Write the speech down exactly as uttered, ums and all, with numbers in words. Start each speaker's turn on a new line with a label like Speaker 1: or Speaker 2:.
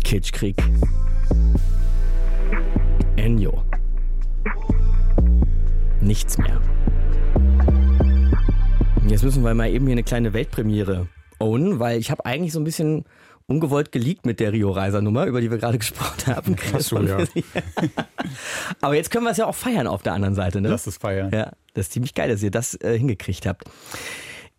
Speaker 1: Kitschkrieg. Ennio. Nichts mehr. Jetzt müssen wir mal eben hier eine kleine Weltpremiere ownen, weil ich habe eigentlich so ein bisschen ungewollt geleakt mit der Rio-Reiser-Nummer, über die wir gerade gesprochen haben.
Speaker 2: Ach so, ja.
Speaker 1: Aber jetzt können wir es ja auch feiern auf der anderen Seite, ne?
Speaker 2: Lass es feiern.
Speaker 1: Ja, das ist ziemlich geil, dass ihr das äh, hingekriegt habt.